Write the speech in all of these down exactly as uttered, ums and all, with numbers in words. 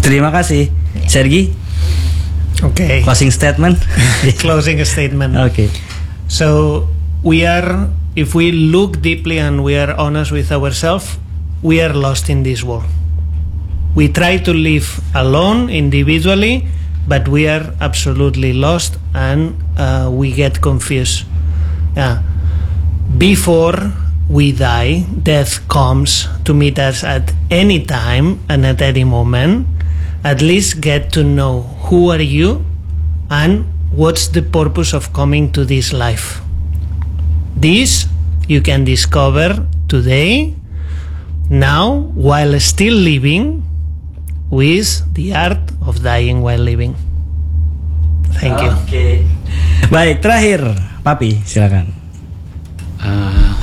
Terima kasih, Sergi. Okay. Closing statement. Closing statement. Okay. So we are, if we look deeply and we are honest with ourselves, we are lost in this world. We try to live alone, individually, but we are absolutely lost, and uh, we get confused. Yeah. Before we die, death comes to meet us at any time and at any moment. At least get to know who are you and what's the purpose of coming to this life. This you can discover today, now, while still living, with the art of dying while living. Thank you. Oke. Baik, terakhir, Papi, silakan. Uh,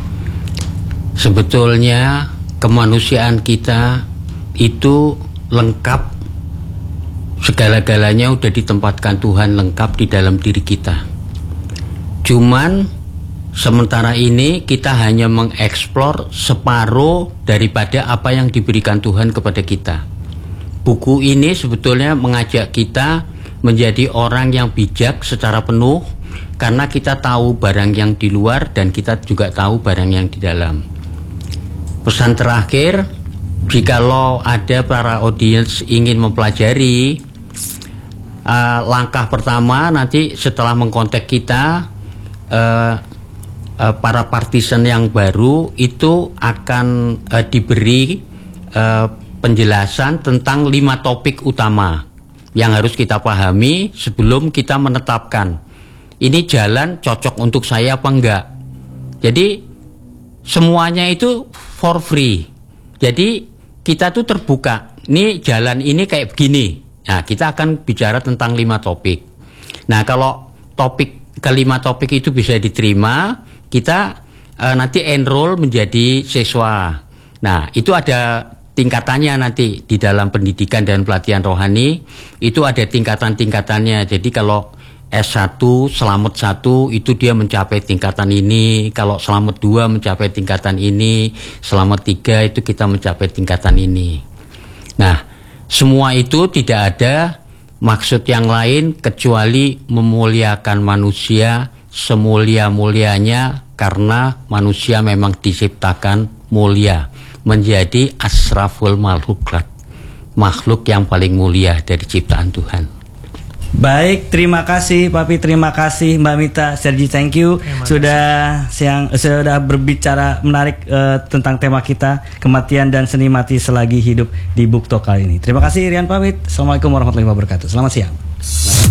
sebetulnya kemanusiaan kita itu lengkap, segala-galanya udah ditempatkan Tuhan lengkap di dalam diri kita. Cuman sementara ini kita hanya mengeksplor separuh daripada apa yang diberikan Tuhan kepada kita. Buku ini sebetulnya mengajak kita menjadi orang yang bijak secara penuh, karena kita tahu barang yang di luar dan kita juga tahu barang yang di dalam. Pesan terakhir, jikalau ada para audiens ingin mempelajari, uh, langkah pertama nanti setelah mengkontak kita, uh, uh, para partisan yang baru itu akan uh, diberi uh, penjelasan tentang lima topik utama yang harus kita pahami sebelum kita menetapkan ini jalan cocok untuk saya apa enggak. Jadi semuanya itu for free. Jadi kita tuh terbuka. Ini jalan ini kayak begini. Nah, kita akan bicara tentang lima topik. Nah, kalau topik kelima topik itu bisa diterima, kita uh, nanti enroll menjadi siswa. Nah, itu ada tingkatannya nanti di dalam pendidikan dan pelatihan rohani. Itu ada tingkatan-tingkatannya. Jadi kalau S satu, selamat satu itu dia mencapai tingkatan ini. Kalau selamat dua mencapai tingkatan ini. Selamat tiga itu kita mencapai tingkatan ini. Nah, semua itu tidak ada maksud yang lain kecuali memuliakan manusia semulia-mulianya, karena manusia memang diciptakan mulia, menjadi asraful makhlukat, makhluk yang paling mulia dari ciptaan Tuhan. Baik, terima kasih Papi, terima kasih Mbak Mita, Sergi, thank you sudah siang sudah berbicara menarik uh, tentang tema kita, kematian dan seni mati selagi hidup di Book Talk kali ini. Terima kasih, Rian pamit. Assalamualaikum warahmatullahi wabarakatuh. Selamat siang.